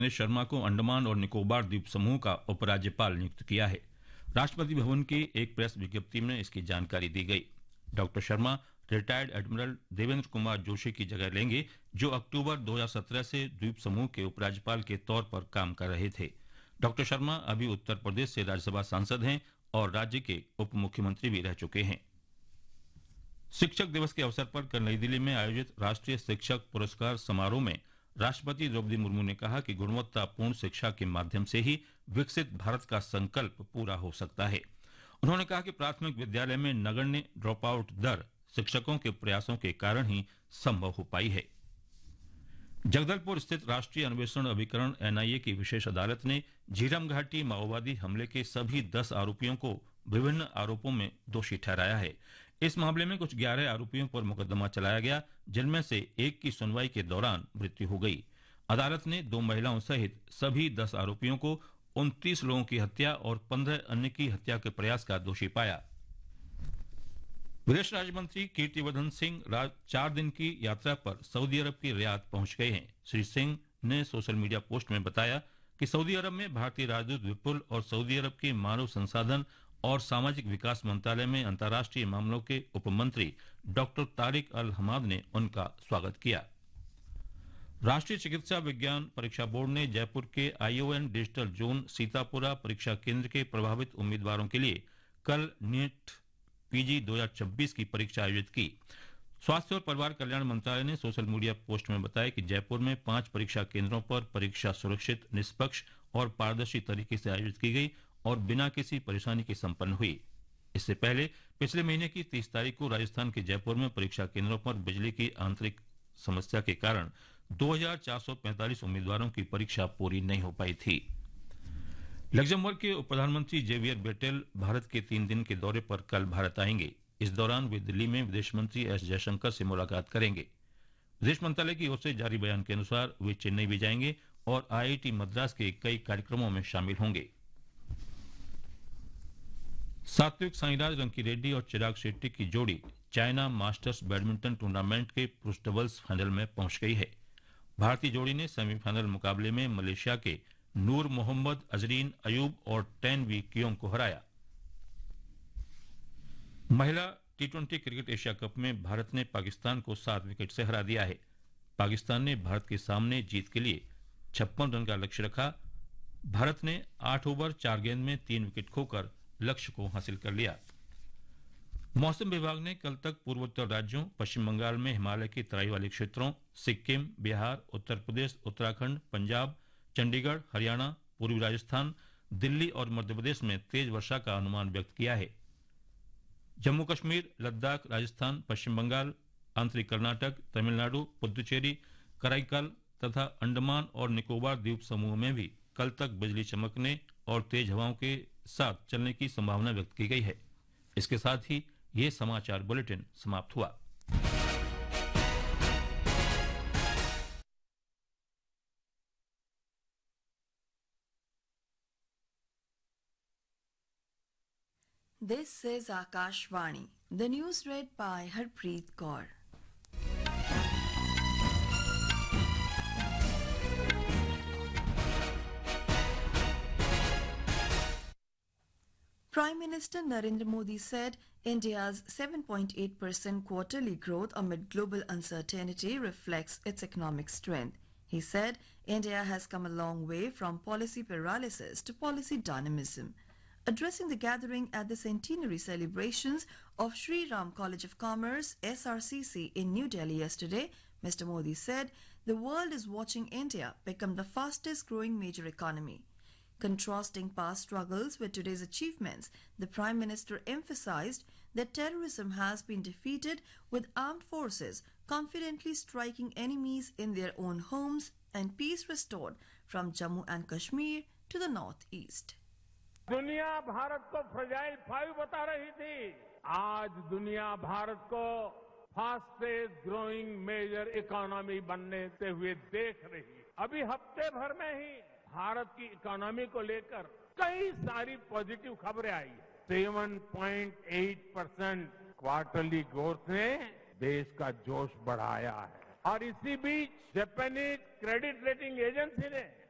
ने शर्मा को अंडमान और निकोबार द्वीप समूह का उपराज्यपाल नियुक्त किया है। राष्ट्रपति भवन की एक प्रेस विज्ञप्ति में इसकी जानकारी दी गई। Doctor Sharma retired admiral Devendra Kumar Joshi की जगह लेंगे, जो अक्टूबर 2017 से द्वीप समूह के उपराज्यपाल के तौर पर काम कर रहे थे। डॉक्टर शर्मा अभी उत्तर प्रदेश से राज्यसभा सांसद हैं और राज्य के उप मुख्यमंत्री भी रह चुके हैं। शिक्षक दिवस के अवसर पर कल नई दिल्ली में आयोजित राष्ट्रीय शिक्षक पुरस्कार समारोह में राष्ट्रपति द्रौपदी मुर्मू ने कहा कि गुणवत्तापूर्ण शिक्षा के माध्यम से ही विकसित भारत का संकल्प पूरा हो सकता है। उन्होंने कहा कि प्राथमिक विद्यालय में नगण्य ड्रॉप आउट दर शिक्षकों के प्रयासों के कारण ही संभव हो पाई है। जगदलपुर स्थित राष्ट्रीय अन्वेषण अभिकरण एनआईए की विशेष अदालत ने झीरम घाटी माओवादी हमले के सभी 10 आरोपियों को विभिन्न आरोपों में दोषी ठहराया है। इस मामले में कुछ 11 आरोपियों पर मुकदमा चलाया गया, जिनमें से एक की सुनवाई के दौरान मृत्यु हो गई। अदालत ने 2 महिलाओं सहित सभी 10 आरोपियों को 29 लोगों की हत्या और 15 अन्य की हत्या के प्रयास का दोषी पाया। विदेश राज्य मंत्री कीर्तिवर्धन सिंह 4 दिन की यात्रा पर सऊदी अरब की रियाद पहुंच गए हैं। श्री सिंह ने सोशल मीडिया पोस्ट में बताया कि सऊदी अरब में भारतीय राजदूत विपुल और सऊदी अरब के मानव संसाधन और सामाजिक विकास मंत्रालय में अंतर्राष्ट्रीय मामलों के उपमंत्री डॉक्टर तारिक अल हमाद ने उनका स्वागत किया। राष्ट्रीय चिकित्सा विज्ञान परीक्षा बोर्ड ने जयपुर के आईओएन डिजिटल जोन सीतापुरा परीक्षा केंद्र के प्रभावित उम्मीदवारों के लिए कल नीट पीजी 2026 की परीक्षा आयोजित की। स्वास्थ्य और परिवार कल्याण मंत्रालय ने सोशल मीडिया पोस्ट में बताया कि जयपुर में 5 परीक्षा केंद्रों पर परीक्षा सुरक्षित, निष्पक्ष और पारदर्शी तरीके से आयोजित की गई और बिना किसी परेशानी के संपन्न हुई। इससे पहले पिछले महीने की 30 तारीख को राजस्थान के जयपुर में परीक्षा केंद्रों पर बिजली की आंतरिक समस्या के कारण 2445 उम्मीदवारों की परीक्षा पूरी नहीं हो पाई थी। लग्जमबर्ग के उप प्रधानमंत्री जेवियर बेटेल भारत के 3 दिन के दौरे पर कल भारत आएंगे। इस दौरान वे दिल्ली में विदेश मंत्री एस जयशंकर से मुलाकात करेंगे। विदेश मंत्रालय की ओर से जारी बयान के अनुसार वे चेन्नई भी जाएंगे और आईआईटी मद्रास के कई कार्यक्रमों में शामिल होंगे। सात्विक साईराज रंकीरेड्डी और चिराग शेट्टी की जोड़ी चाइना मास्टर्स बैडमिंटन टूर्नामेंट के पुरुष डबल्स फाइनल में पहुंच गई है। भारतीय जोड़ी ने सेमीफाइनल मुकाबले में मलेशिया के नूर मोहम्मद अजरीन अयूब और टेन वी कियोंग को हराया। महिला टी20 क्रिकेट एशिया कप में भारत ने पाकिस्तान को 7 विकेट से हरा दिया है। पाकिस्तान ने भारत के सामने जीत के लिए 56 रन का लक्ष्य रखा। भारत ने 8 ओवर 4 गेंद में 3 विकेट खोकर लक्ष्य को हासिल कर लिया। मौसम विभाग ने कल तक पूर्वोत्तर राज्यों, पश्चिम बंगाल में हिमालय की तराई वाले क्षेत्रों, सिक्किम, बिहार, उत्तर प्रदेश, उत्तराखंड, पंजाब, चंडीगढ़, हरियाणा, पूर्वी राजस्थान, दिल्ली और मध्य प्रदेश में तेज वर्षा का अनुमान व्यक्त किया है। जम्मू कश्मीर, लद्दाख, राजस्थान, पश्चिम बंगाल, आंतरिक कर्नाटक, तमिलनाडु, पुदुचेरी, कराईकल तथा अंडमान और निकोबार द्वीप समूह में भी कल तक बिजली चमकने और तेज हवाओं के साथ चलने की संभावना व्यक्त की गई है। इसके साथ ही यह समाचार बुलेटिन समाप्त हुआ। This is Akashvani. The news read by Harpreet Kaur. Prime Minister Narendra Modi said India's 7.8% quarterly growth amid global uncertainty reflects its economic strength. He said India has come a long way from policy paralysis to policy dynamism. Addressing the gathering at the centenary celebrations of Sri Ram College of Commerce (SRCC) in New Delhi yesterday, Mr. Modi said the world is watching India become the fastest growing major economy. Contrasting past struggles with today's achievements, the Prime Minister emphasized that terrorism has been defeated with armed forces confidently striking enemies in their own homes and peace restored from Jammu and Kashmir to the northeast. दुनिया भारत को fragile 5 बता रही थी। आज दुनिया भारत को fastest growing major economy बनने हुए देख रही है। अभी हफ्ते भर में ही भारत की इकोनॉमी को लेकर कई सारी पॉजिटिव खबरें आई। 7.8% क्वार्टरली ग्रोथ ने देश का जोश बढ़ाया है और इसी बीच जापानीज क्रेडिट रेटिंग एजेंसी ने